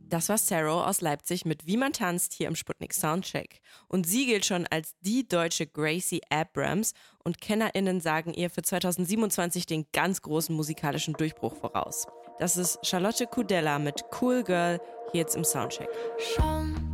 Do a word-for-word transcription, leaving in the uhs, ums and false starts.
Das war Saro aus Leipzig mit Wie man tanzt hier im Sputnik Soundcheck. Und sie gilt schon als die deutsche Gracie Abrams und KennerInnen sagen ihr für zwanzig siebenundzwanzig den ganz großen musikalischen Durchbruch voraus. Das ist Charlotte Kudella mit Cool Girl hier jetzt im Soundcheck. Schon